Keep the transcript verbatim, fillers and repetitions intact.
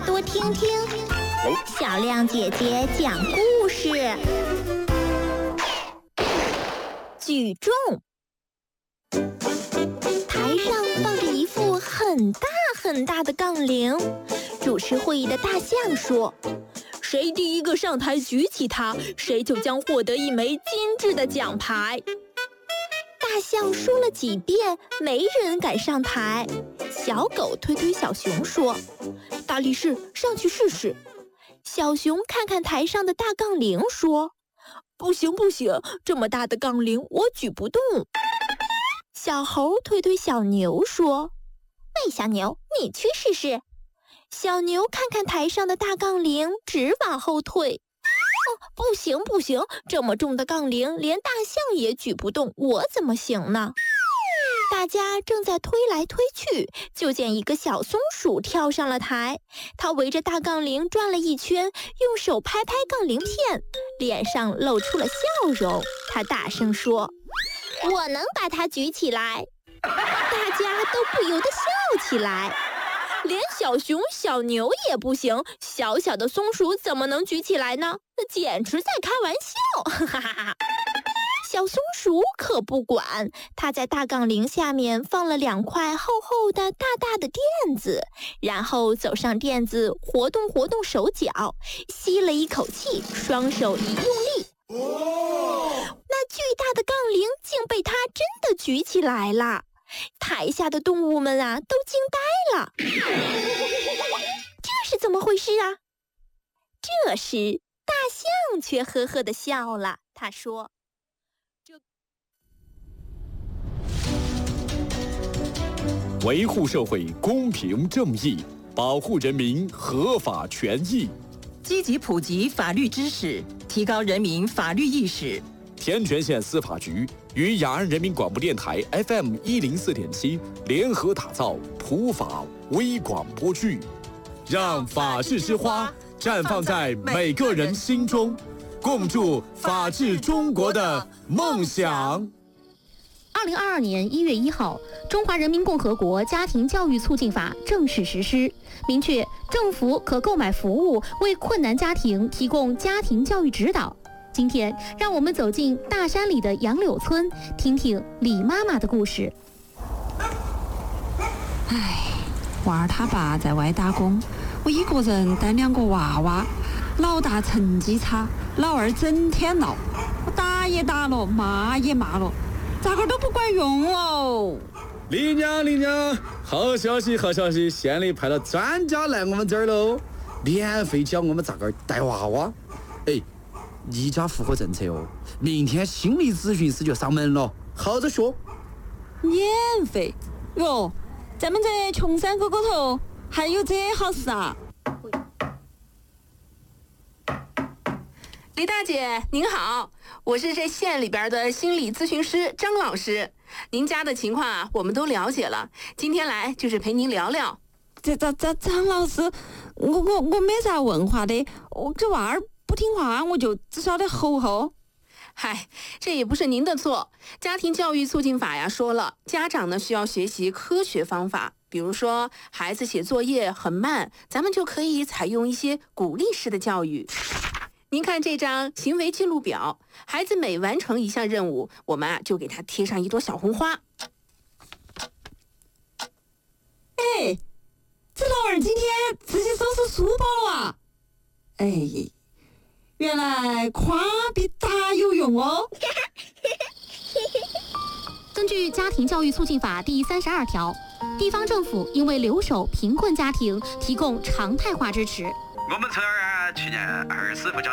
多听听小亮姐姐讲故事。举重，台上放着一副很大很大的杠铃，主持会议的大象说，谁第一个上台举起它，谁就将获得一枚精致的奖牌。大象说了几遍，没人敢上台。小狗推推小熊说，大力士，上去试试。小熊看看台上的大杠铃说，不行不行，这么大的杠铃我举不动。小猴推推小牛说，喂，小牛，你去试试。小牛看看台上的大杠铃，直往后退。哦，不行不行，这么重的杠铃连大象也举不动，我怎么行呢？大家正在推来推去，就见一个小松鼠跳上了台，它围着大杠铃转了一圈，用手拍拍杠铃片，脸上露出了笑容。它大声说，我能把它举起来。大家都不由得笑起来。连小熊、小牛也不行，小小的松鼠怎么能举起来呢？那简直在开玩笑！哈哈哈！小松鼠可不管，它在大杠铃下面放了两块厚厚的、大大的垫子，然后走上垫子，活动活动手脚，吸了一口气，双手一用力，那巨大的杠铃竟被它真的举起来了。台下的动物们啊，都惊呆了。这是怎么回事啊？这时，大象却呵呵地笑了。他说：“这维护社会公平正义，保护人民合法权益， 积极普及法律知识，提高人民法律意识。” 天全县司法局与雅安人民广播电台 F M 一零四点七联合打造普法微广播剧，让法治之花绽放在每个人心中，共筑法治中国的梦想。 二零二二年一月一号，《中华人民共和国家庭教育促进法》正式实施，明确政府可购买服务为困难家庭提供家庭教育指导。今天，让我们走进大山里的杨柳村，听听李妈妈的故事。 唉，娃儿他爸在外打工，我一个人带两个娃娃，老大成绩差，老二整天闹，我打也打了，骂也骂了，咋个都不管用哦。 李娘，李娘，好消息，好消息！县里派了专家来我们这儿喽，免费教我们咋个带娃娃。哎。一家符合政策哦，明天心理咨询师就上门了，好着说。 免费哟，咱们这穷山沟沟头还有这好事啊！ 李大姐您好，我是这县里边的心理咨询师张老师，您家的情况啊我们都了解了，今天来就是陪您聊聊。 这这这张老师，我我我没啥文化的，我这娃儿不听话，我就只晓得吼吼。 嗨，这也不是您的错。家庭教育促进法呀说了，家长呢需要学习科学方法，比如说孩子写作业很慢，咱们就可以采用一些鼓励式的教育。您看这张行为记录表，孩子每完成一项任务，我们啊就给他贴上一朵小红花。 哎，这老二今天自己收拾书包了啊！哎。原来夸比打有用哦！ 根据《家庭教育促进法》第三十二条，地方政府应为留守贫困家庭提供常态化支持。 我们村儿啊，去年二师傅教